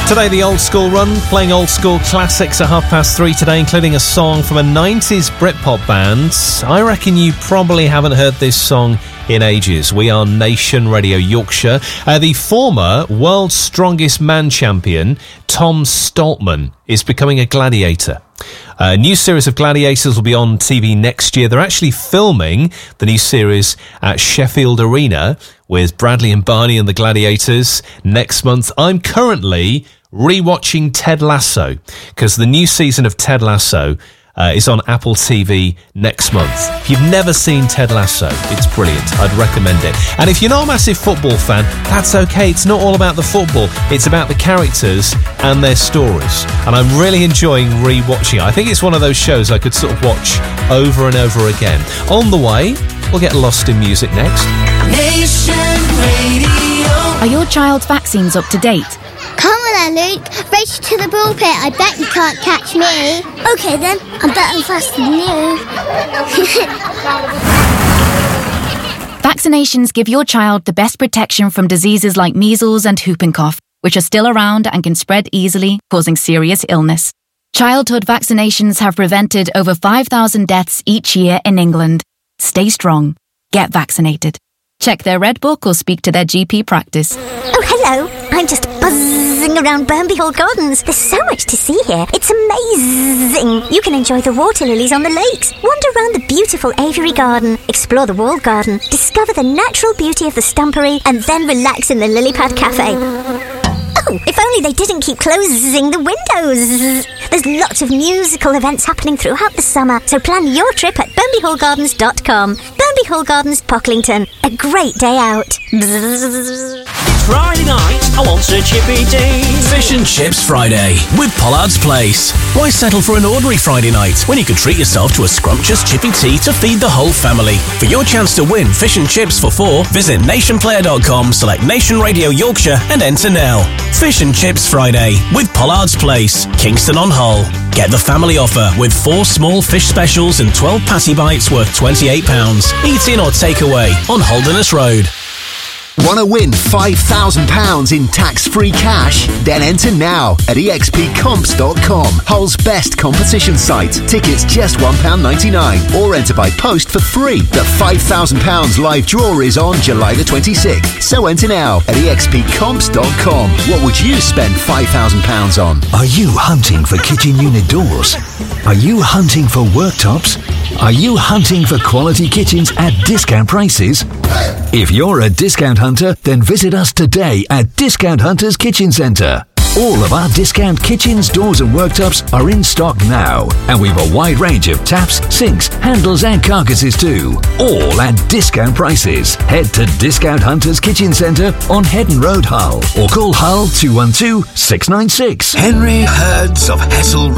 Today, the old school run, playing old school classics at 3:30 today, including a song from a 90s Britpop band. I reckon you probably haven't heard this song in ages. We are Nation Radio Yorkshire. The former World's Strongest Man champion, Tom Stoltman, is becoming a gladiator. A new series of gladiators will be on TV next year. They're actually filming the new series at Sheffield Arena with Bradley and Barney and the Gladiators next month. I'm currently rewatching Ted Lasso because the new season of Ted Lasso is on Apple TV next month. If you've never seen Ted Lasso, it's brilliant. I'd recommend it. And if you're not a massive football fan, that's okay. It's not all about the football. It's about the characters and their stories. And I'm really enjoying rewatching it. I think it's one of those shows I could sort of watch over and over again. On the way, we'll get lost in music next. Nation Radio. Are your child's vaccines up to date? Come on then, Luke. Race to the ball pit. I bet you can't catch me. OK then, I'm better and faster than you. Vaccinations give your child the best protection from diseases like measles and whooping cough, which are still around and can spread easily, causing serious illness. Childhood vaccinations have prevented over 5,000 deaths each year in England. Stay strong. Get vaccinated. Check their Red Book or speak to their GP practice. Oh, hello. I'm just buzzing around Burnby Hall Gardens. There's so much to see here. It's amazing. You can enjoy the water lilies on the lakes, wander around the beautiful aviary garden, explore the walled garden, discover the natural beauty of the stumpery, and then relax in the Lily Pad Cafe. Oh, if only they didn't keep closing the windows. There's lots of musical events happening throughout the summer, so plan your trip at BurnbyHallGardens.com. Burnby Hall Gardens, Pocklington. A great day out. Friday night, I want a chippy Dean. Fish and Chips Friday with Pollard's Place. Why settle for an ordinary Friday night when you could treat yourself to a scrumptious chippy tea to feed the whole family? For your chance to win fish and chips for 4, visit nationplayer.com, select Nation Radio Yorkshire and enter now. Fish and Chips Friday with Pollard's Place, Kingston on Hull. Get the family offer with 4 small fish specials and 12 patty bites worth £28. Eat in or take away on Holderness Road. Want to win £5,000 in tax-free cash? Then enter now at expcomps.com, Hull's best competition site. Tickets just £1.99 or enter by post for free. The £5,000 live draw is on July the 26th. So enter now at expcomps.com. What would you spend £5,000 on? Are you hunting for kitchen unit doors? Are you hunting for worktops? Are you hunting for quality kitchens at discount prices? If you're a discount hunter, then visit us today at Discount Hunters Kitchen Centre. All of our discount kitchens, doors and worktops are in stock now, and we've a wide range of taps, sinks, handles and carcasses too, all at discount prices. Head to Discount Hunters Kitchen Centre on Headon Road, Hull, or call Hull 212 696. Henry Herds of Hessel